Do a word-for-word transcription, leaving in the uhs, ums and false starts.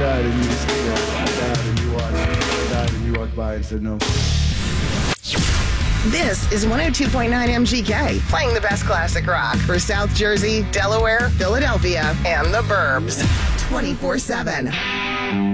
died and you just, yeah, I died and you watched. I died and you walked by and said no. This is one oh two point nine M G K, playing the best classic rock for South Jersey, Delaware, Philadelphia, and the Burbs. twenty-four seven.